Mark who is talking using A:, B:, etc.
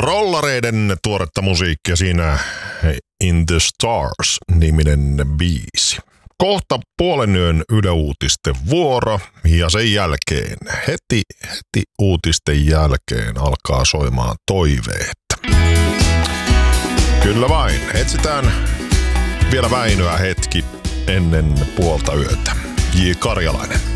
A: Rollareiden tuoretta musiikkia siinä In the Stars-niminen biisi. Kohta puolen yön Yle Uutisten vuoro ja sen jälkeen, heti uutisten jälkeen alkaa soimaan toiveet. Kyllä vain, etsitään vielä Väinöä hetki ennen puolta yötä. J. Karjalainen.